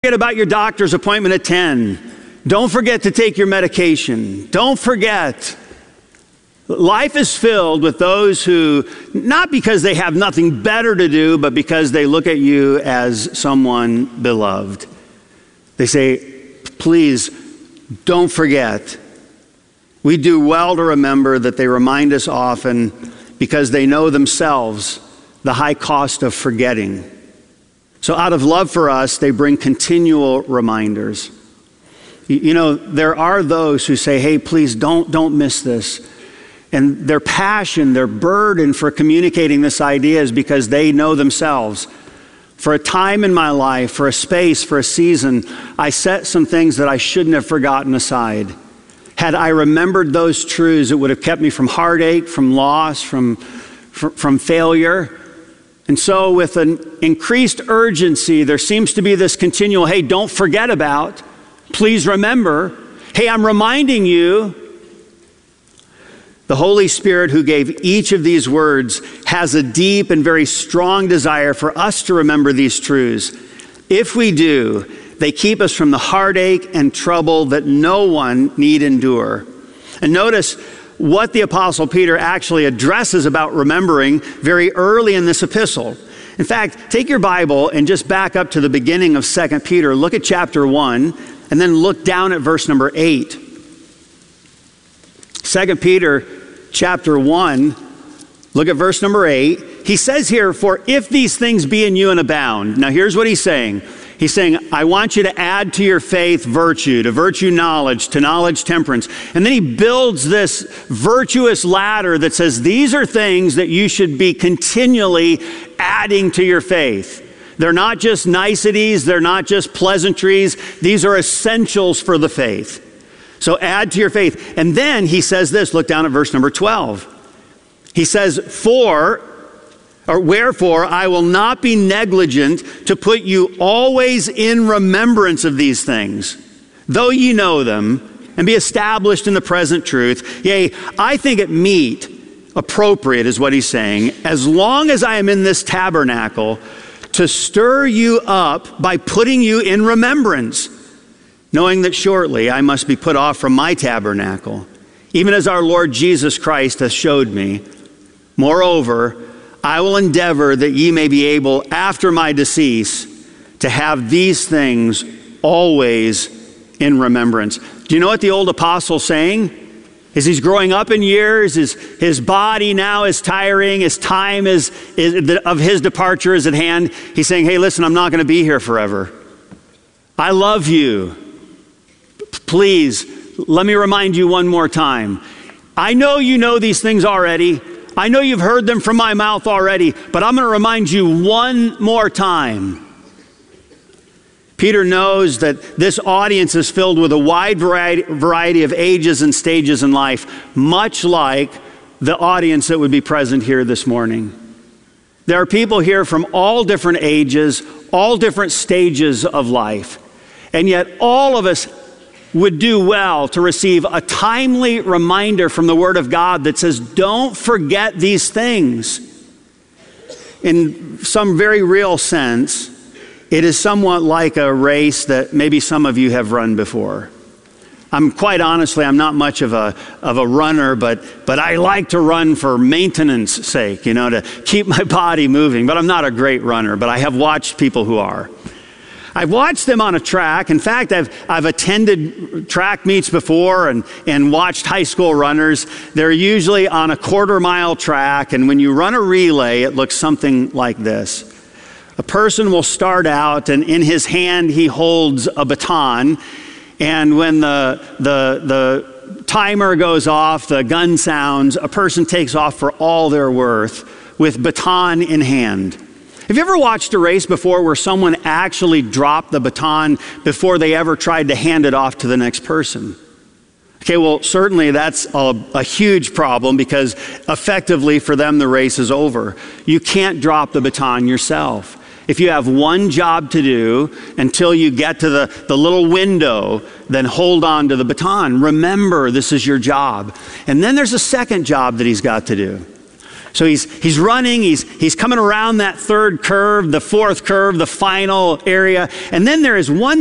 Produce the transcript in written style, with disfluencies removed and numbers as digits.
Forget about your doctor's appointment at 10. Don't forget to take your medication. Don't forget. Life is filled with those who, not because they have nothing better to do, but because they look at you as someone beloved. They say, please, don't forget. We do well to remember that they remind us often because they know themselves the high cost of forgetting. So out of love for us, they bring continual reminders. You know, there are those who say, hey, please don't miss this. And their passion, their burden for communicating this idea is because they know themselves. For a time in my life, for a space, for a season, I set some things that I shouldn't have forgotten aside. Had I remembered those truths, it would have kept me from heartache, from loss, from failure. And so with an increased urgency, there seems to be this continual, hey, don't forget about, please remember, hey, I'm reminding you. The Holy Spirit who gave each of these words has a deep and very strong desire for us to remember these truths. If we do, they keep us from the heartache and trouble that no one need endure. And notice what the Apostle Peter actually addresses about remembering very early in this epistle. In fact, take your Bible and just back up to the beginning of 2 Peter. Look at chapter 1 and then look down at verse number 8. 2 Peter chapter 1, look at verse number 8. He says here, for if these things be in you and abound. Now here's what he's saying. He's saying, I want you to add to your faith virtue, to virtue knowledge, to knowledge temperance. And then he builds this virtuous ladder that says these are things that you should be continually adding to your faith. They're not just niceties, they're not just pleasantries, these are essentials for the faith. So add to your faith. And then he says this, look down at verse number 12. He says, wherefore I will not be negligent to put you always in remembrance of these things, though ye know them, and be established in the present truth. Yea, I think it meet, appropriate is what he's saying, as long as I am in this tabernacle, to stir you up by putting you in remembrance, knowing that shortly I must be put off from my tabernacle, even as our Lord Jesus Christ hath showed me. Moreover, I will endeavor that ye may be able, after my decease, to have these things always in remembrance. Do you know what the old apostle's saying? As he's growing up in years, his body now is tiring, his time of his departure is at hand. He's saying, hey, listen, I'm not going to be here forever. I love you. Please, let me remind you one more time. I know you know these things already. I know you've heard them from my mouth already, but I'm going to remind you one more time. Peter knows that this audience is filled with a wide variety of ages and stages in life, much like the audience that would be present here this morning. There are people here from all different ages, all different stages of life, and yet all of us would do well to receive a timely reminder from the Word of God that says, don't forget these things. In some very real sense, it is somewhat like a race that maybe some of you have run before. I'm not much of a runner, but I like to run for maintenance sake, to keep my body moving. But I'm not a great runner, but I have watched people who are. I've watched them on a track. In fact, I've attended track meets before and watched high school runners. They're usually on a quarter-mile track, and when you run a relay, it looks something like this. A person will start out, and in his hand he holds a baton, and when the timer goes off, the gun sounds, a person takes off for all they're worth with baton in hand. Have you ever watched a race before where someone actually dropped the baton before they ever tried to hand it off to the next person? Okay, well, certainly that's a huge problem because effectively for them the race is over. You can't drop the baton yourself. If you have one job to do until you get to the little window, then hold on to the baton. Remember, this is your job. And then there's a second job that he's got to do. So he's running, he's coming around that third curve, the fourth curve, the final area. And then there is one